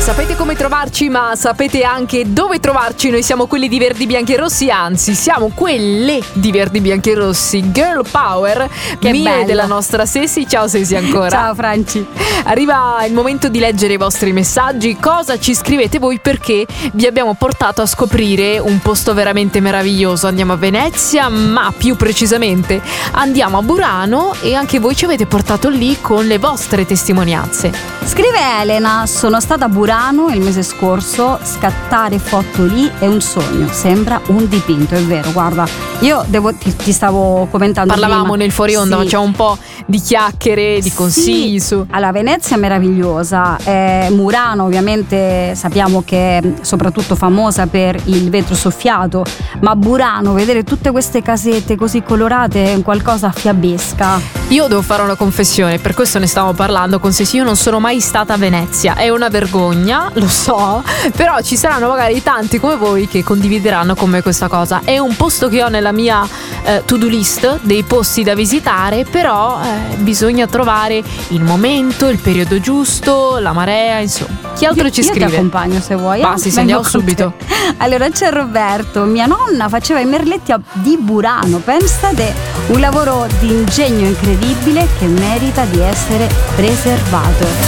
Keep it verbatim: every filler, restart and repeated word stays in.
Sapete come trovarci, ma sapete anche dove trovarci? Noi siamo quelli di Verdi Bianchi e Rossi, anzi siamo quelle di Verdi Bianchi e Rossi. Girl Power, che mie bello. della nostra Sesi. Ciao Sesi ancora. Ciao Franci. Arriva il momento di leggere i vostri messaggi. Cosa ci scrivete voi? Perché vi abbiamo portato a scoprire un posto veramente meraviglioso. Andiamo a Venezia, ma più precisamente andiamo a Burano, e anche voi ci avete portato lì con le vostre testimonianze. Scrive Elena: sono stata a Burano il mese scorso, scattare foto lì è un sogno, sembra un dipinto, è vero, guarda, io devo, ti, ti stavo commentando Parlavamo prima. nel fuori onda, Sì. facciamo un po' di chiacchiere, di consigli Sì. su. Allora, Venezia è meravigliosa, eh, Murano ovviamente sappiamo che è soprattutto famosa per il vetro soffiato, ma Burano, vedere tutte queste casette così colorate è qualcosa fiabesca. Io devo fare una confessione, per questo ne stavo parlando con Sesi. Io non sono mai stata a Venezia, è una vergogna, lo so, però ci saranno magari tanti come voi che condivideranno con me questa cosa. È un posto che ho nella mia eh, to-do list dei posti da visitare, però eh, bisogna trovare il momento, il periodo giusto, la marea, insomma. Chi altro io, ci io scrive? ti accompagno se vuoi. Ah, eh? sì, sì, Vengo andiamo con subito. te. Allora c'è Roberto: mia nonna faceva i merletti a- di Burano, pensate, un lavoro di ingegno incredibile che merita di essere preservato.